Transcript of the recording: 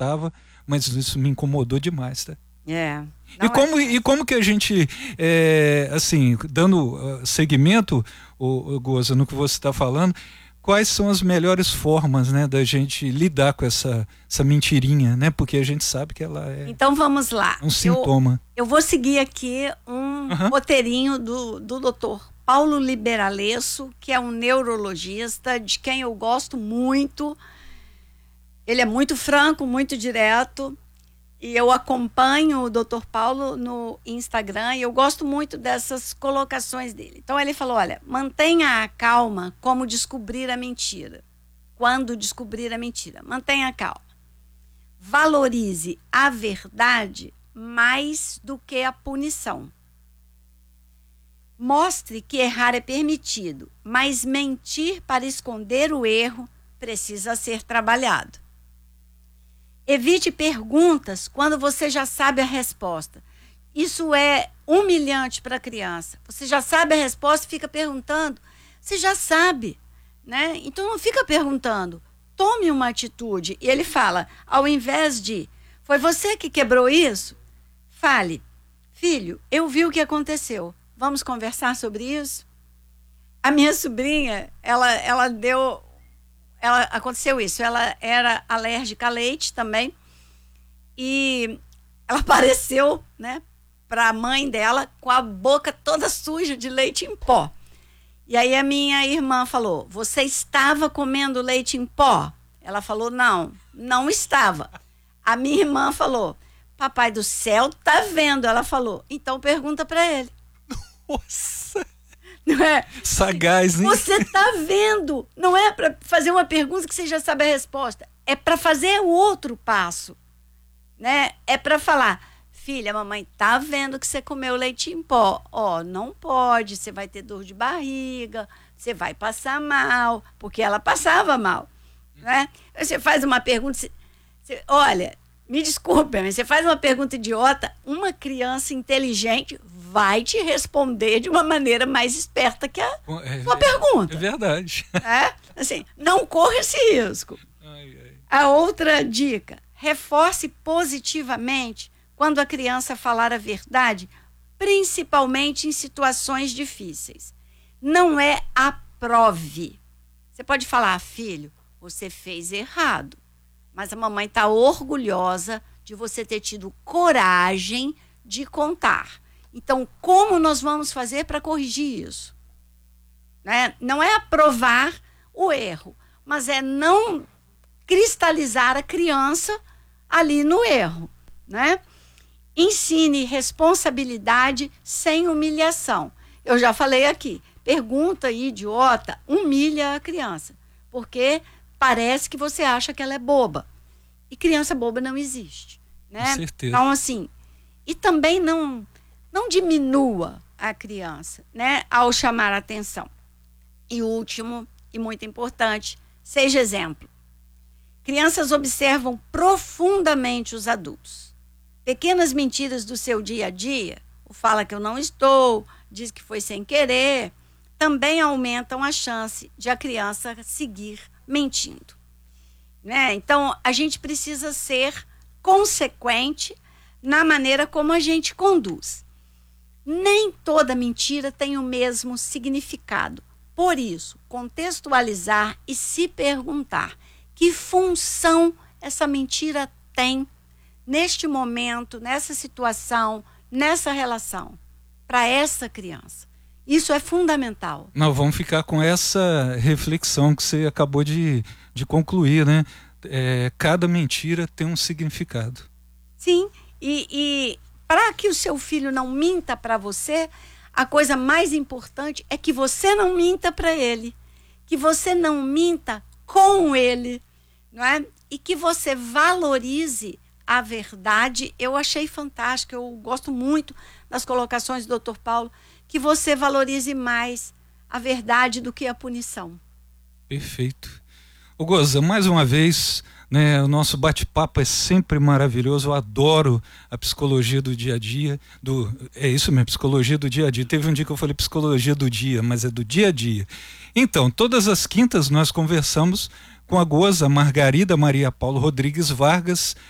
gostava, mas isso me incomodou demais, tá? É. E como que a gente, assim, dando segmento, o Goza, no que você está falando, quais são as melhores formas, né, da gente lidar com essa mentirinha, né? Porque a gente sabe que ela é Então vamos lá. um sintoma. Eu vou seguir aqui um roteirinho do Dr. Paulo Liberalesso, que é um neurologista de quem eu gosto muito. Ele é muito franco, muito direto. E eu acompanho o Dr. Paulo no Instagram e eu gosto muito dessas colocações dele. Então ele falou, olha, mantenha a calma como descobrir a mentira. Quando descobrir a mentira, mantenha a calma. Valorize a verdade mais do que a punição. Mostre que errar é permitido, mas mentir para esconder o erro precisa ser trabalhado. Evite perguntas quando você já sabe a resposta. Isso é humilhante para a criança. Você já sabe a resposta e fica perguntando. Você já sabe, né? Então não fica perguntando. Tome uma atitude. E ele fala, ao invés de, foi você que quebrou isso? Fale, filho, eu vi o que aconteceu. Vamos conversar sobre isso? A minha sobrinha, aconteceu isso, ela era alérgica a leite também e ela apareceu, né, para a mãe dela com a boca toda suja de leite em pó. E aí a minha irmã falou, você estava comendo leite em pó? Ela falou, não estava. A minha irmã falou, papai do céu tá vendo. Ela falou, então pergunta para ele. Nossa! Não é? Sagaz, hein? Você tá vendo. Não é para fazer uma pergunta que você já sabe a resposta. É para fazer o outro passo, né? É para falar, filha, a mamãe tá vendo que você comeu leite em pó. Ó, não pode, você vai ter dor de barriga, você vai passar mal, porque ela passava mal, né? Você faz uma pergunta, olha, me desculpe, mas você faz uma pergunta idiota, uma criança inteligente vai te responder de uma maneira mais esperta que a sua pergunta. É verdade. Assim, não corra esse risco. A outra dica, reforce positivamente quando a criança falar a verdade, principalmente em situações difíceis. Não é aprove. Você pode falar, filho, você fez errado, mas a mamãe está orgulhosa de você ter tido coragem de contar. Então, como nós vamos fazer para corrigir isso? Né? Não é aprovar o erro, mas é não cristalizar a criança ali no erro, né? Ensine responsabilidade sem humilhação. Eu já falei aqui, pergunta idiota humilha a criança, porque parece que você acha que ela é boba. E criança boba não existe, né? Com certeza. Então, assim, e também não diminua a criança, né, ao chamar a atenção. E último, e muito importante, seja exemplo. Crianças observam profundamente os adultos. Pequenas mentiras do seu dia a dia, o fala que eu não estou, diz que foi sem querer, também aumentam a chance de a criança seguir mentindo, né? Então, a gente precisa ser consequente na maneira como a gente conduz. Nem toda mentira tem o mesmo significado. Por isso, contextualizar e se perguntar que função essa mentira tem neste momento, nessa situação, nessa relação, para essa criança. Isso é fundamental. Nós vamos ficar com essa reflexão que você acabou de concluir, né? Cada mentira tem um significado. Sim, e para que o seu filho não minta para você, a coisa mais importante é que você não minta para ele, que você não minta com ele, não é? E que você valorize a verdade. Eu achei fantástico, eu gosto muito das colocações do Dr. Paulo, que você valorize mais a verdade do que a punição. Perfeito. Ô Goza, mais uma vez, né, o nosso bate-papo é sempre maravilhoso. Eu adoro a psicologia do dia a dia. É isso mesmo, psicologia do dia a dia. Teve um dia que eu falei psicologia do dia, mas é do dia a dia. Então, todas as quintas nós conversamos com a Goza Margarida Maria Paulo Rodrigues Vargas,